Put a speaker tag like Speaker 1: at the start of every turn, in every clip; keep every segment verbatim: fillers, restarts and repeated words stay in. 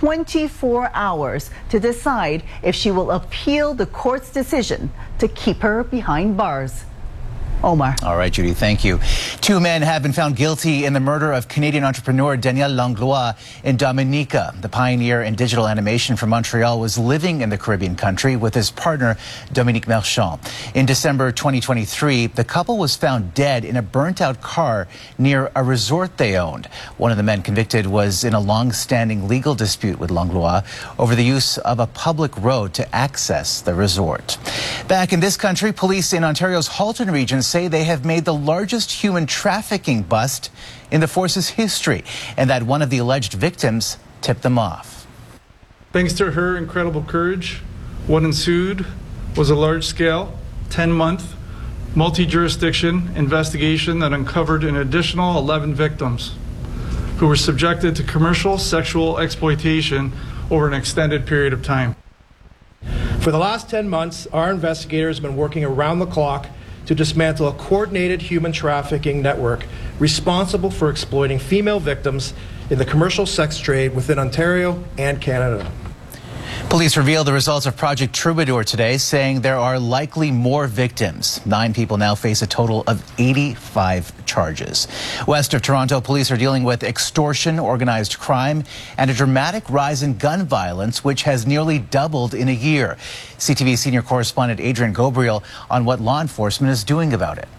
Speaker 1: twenty-four hours to decide if she will appeal the court's decision to keep her behind bars. Omar.
Speaker 2: All right, Judy, thank you. Two men have been found guilty in the murder of Canadian entrepreneur Daniel Langlois in Dominica. The pioneer in digital animation from Montreal was living in the Caribbean country with his partner, Dominique Merchant. In December twenty twenty-three, the couple was found dead in a burnt-out car near a resort they owned. One of the men convicted was in a long-standing legal dispute with Langlois over the use of a public road to access the resort. Back in this country, police in Ontario's Halton region say they have made the largest human trafficking bust in the force's history, and that one of the alleged victims tipped them off.
Speaker 3: Thanks to her incredible courage, what ensued was a large-scale, ten-month, multi-jurisdiction investigation that uncovered an additional eleven victims who were subjected to commercial sexual exploitation over an extended period of time.
Speaker 4: For the last ten months, our investigators have been working around the clock to dismantle a coordinated human trafficking network responsible for exploiting female victims in the commercial sex trade within Ontario and Canada.
Speaker 2: Police revealed the results of Project Troubadour today, saying there are likely more victims. Nine people now face a total of eighty-five charges. West of Toronto, police are dealing with extortion, organized crime, and a dramatic rise in gun violence, which has nearly doubled in a year. C T V senior correspondent Adrian Gobriel on what law enforcement is doing about it.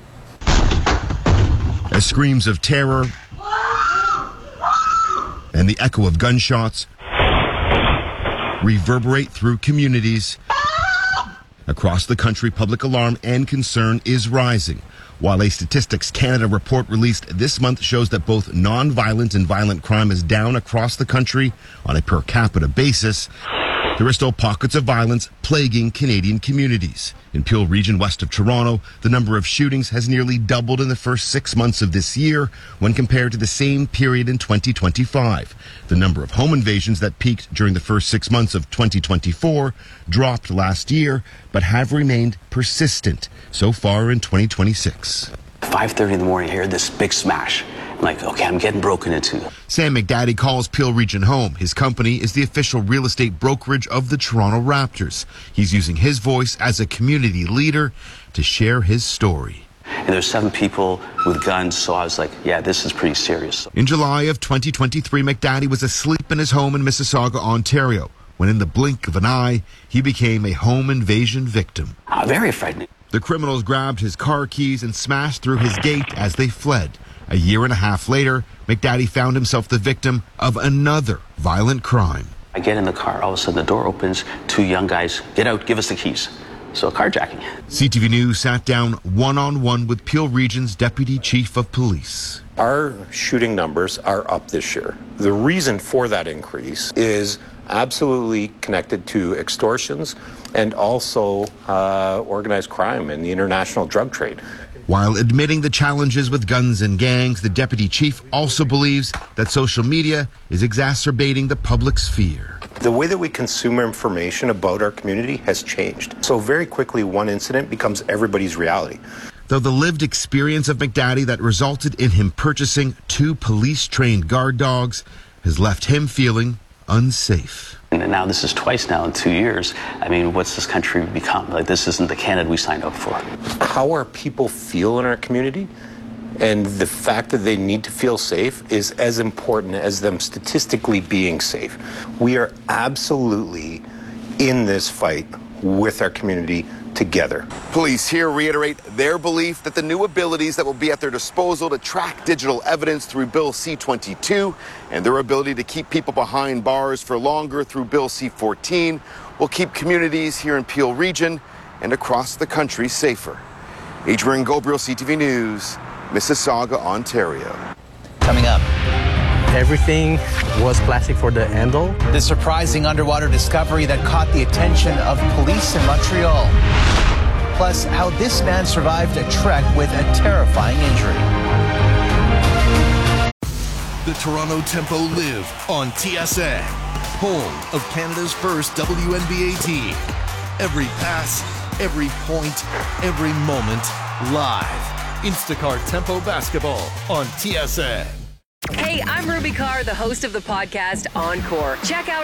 Speaker 5: As screams of terror and the echo of gunshots reverberate through communities across the country, public alarm and concern is rising. While a Statistics Canada report released this month shows that both non-violent and violent crime is down across the country on a per capita basis, there are still pockets of violence plaguing Canadian communities. In Peel Region west of Toronto, the number of shootings has nearly doubled in the first six months of this year when compared to the same period in twenty twenty-five. The number of home invasions that peaked during the first six months of twenty twenty-four dropped last year, but have remained persistent so far in twenty twenty-six.
Speaker 6: five thirty in the morning, I hear this big smash. I'm like, okay, I'm getting broken into.
Speaker 5: Sam McDaddy calls Peel Region home. His company is the official real estate brokerage of the Toronto Raptors. He's using his voice as a community leader to share his story.
Speaker 6: And there's seven people with guns, so I was like, yeah, this is pretty serious.
Speaker 5: In July of twenty twenty-three, McDaddy was asleep in his home in Mississauga, Ontario, when in the blink of an eye, he became a home invasion victim.
Speaker 6: Uh, very frightening.
Speaker 5: The criminals grabbed his car keys and smashed through his gate as they fled. A year and a half later, McDaddy found himself the victim of another violent crime.
Speaker 6: I get in the car, all of a sudden the door opens, two young guys, get out, give us the keys. So carjacking.
Speaker 5: C T V News sat down one-on-one with Peel Region's Deputy Chief of Police.
Speaker 7: Our shooting numbers are up this year. The reason for that increase is absolutely connected to extortions and also uh, organized crime and the international drug trade.
Speaker 5: While admitting the challenges with guns and gangs, the deputy chief also believes that social media is exacerbating the public's fear.
Speaker 7: The way that we consume information about our community has changed. So very quickly, one incident becomes everybody's reality.
Speaker 5: Though the lived experience of McDaddy that resulted in him purchasing two police-trained guard dogs has left him feeling unsafe.
Speaker 6: And now this is twice now in two years. I mean, what's this country become? Like, this isn't the Canada we signed up for.
Speaker 7: How our people feel in our community and the fact that they need to feel safe is as important as them statistically being safe. We are absolutely in this fight with our community together.
Speaker 8: Police here reiterate their belief that the new abilities that will be at their disposal to track digital evidence through Bill C twenty-two and their ability to keep people behind bars for longer through Bill C fourteen will keep communities here in Peel Region and across the country safer. Adrian Gobriel, C T V News, Mississauga, Ontario.
Speaker 2: Coming up.
Speaker 9: Everything was plastic for the handle.
Speaker 2: The surprising underwater discovery that caught the attention of police in Montreal. Plus, how this man survived a trek with a terrifying injury.
Speaker 10: The Toronto Tempo live on T S N, home of Canada's first W N B A team. Every pass, every point, every moment, live. Instacart Tempo Basketball on T S N.
Speaker 11: Hey, I'm Ruby Carr, the host of the podcast Encore. Check out